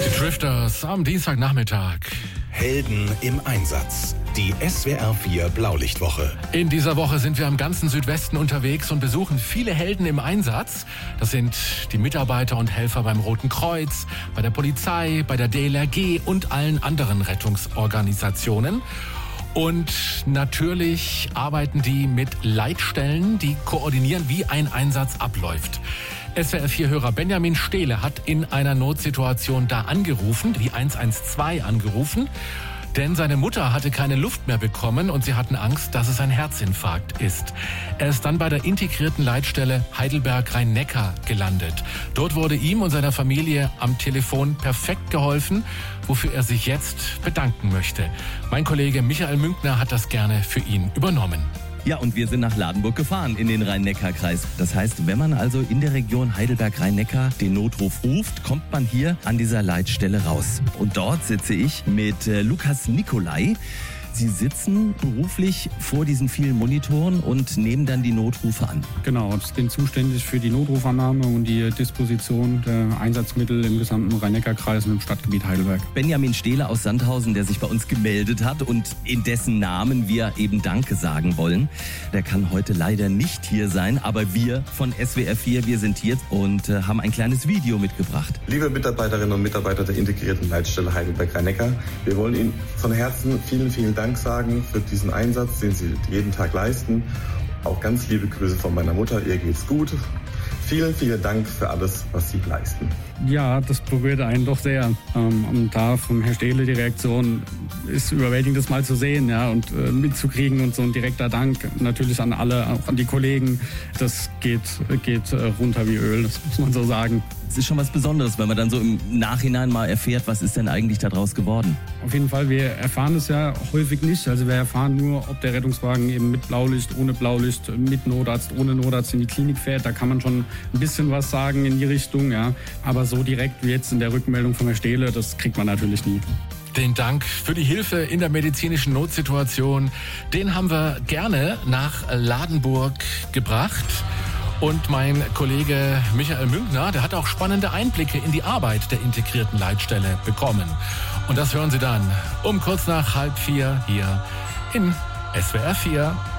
Die Drifters am Dienstagnachmittag. Helden im Einsatz. Die SWR 4 Blaulichtwoche. In dieser Woche sind wir am ganzen Südwesten unterwegs und besuchen viele Helden im Einsatz. Das sind die Mitarbeiter und Helfer beim Roten Kreuz, bei der Polizei, bei der DLRG und allen anderen Rettungsorganisationen. Und natürlich arbeiten die mit Leitstellen, die koordinieren, wie ein Einsatz abläuft. SWR4-Hörer Benjamin Stehle hat in einer Notsituation da angerufen, die 112 angerufen, denn seine Mutter hatte keine Luft mehr bekommen und sie hatten Angst, dass es ein Herzinfarkt ist. Er ist dann bei der integrierten Leitstelle Heidelberg-Rhein-Neckar gelandet. Dort wurde ihm und seiner Familie am Telefon perfekt geholfen, wofür er sich jetzt bedanken möchte. Mein Kollege Michael Münkner hat das gerne für ihn übernommen. Ja, und wir sind nach Ladenburg gefahren in den Rhein-Neckar-Kreis. Das heißt, wenn man also in der Region Heidelberg-Rhein-Neckar den Notruf ruft, kommt man hier an dieser Leitstelle raus. Und dort sitze ich mit Lukas Nicolai. Sie sitzen beruflich vor diesen vielen Monitoren und nehmen dann die Notrufe an. Genau, ich bin zuständig für die Notrufannahme und die Disposition der Einsatzmittel im gesamten Rhein-Neckar-Kreis und im Stadtgebiet Heidelberg. Benjamin Stehle aus Sandhausen, der sich bei uns gemeldet hat und in dessen Namen wir eben Danke sagen wollen. Der kann heute leider nicht hier sein, aber wir von SWR 4, wir sind hier und haben ein kleines Video mitgebracht. Liebe Mitarbeiterinnen und Mitarbeiter der integrierten Leitstelle Heidelberg-Rhein-Neckar, wir wollen Ihnen von Herzen vielen Dank sagen für diesen Einsatz, den Sie jeden Tag leisten. Auch ganz liebe Grüße von meiner Mutter, ihr geht's gut. Vielen Dank für alles, was Sie leisten. Ja, das berührt einen doch sehr. Und da vom Herrn Stehle die Reaktion ist überwältigend, das mal zu sehen, ja, und mitzukriegen und so ein direkter Dank natürlich an alle, auch an die Kollegen. Das geht runter wie Öl, das muss man so sagen. Es ist schon was Besonderes, wenn man dann so im Nachhinein mal erfährt, was ist denn eigentlich daraus geworden. Auf jeden Fall, wir erfahren es ja häufig nicht. Also wir erfahren nur, ob der Rettungswagen eben mit Blaulicht, ohne Blaulicht, mit Notarzt, ohne Notarzt in die Klinik fährt. Da kann man schon ein bisschen was sagen in die Richtung, ja. Aber so direkt wie jetzt in der Rückmeldung von Herrn Stehle, das kriegt man natürlich nie. Den Dank für die Hilfe in der medizinischen Notsituation, den haben wir gerne nach Ladenburg gebracht. Und mein Kollege Michael Münkner, der hat auch spannende Einblicke in die Arbeit der integrierten Leitstelle bekommen. Und das hören Sie dann um kurz nach 3:30 hier in SWR 4.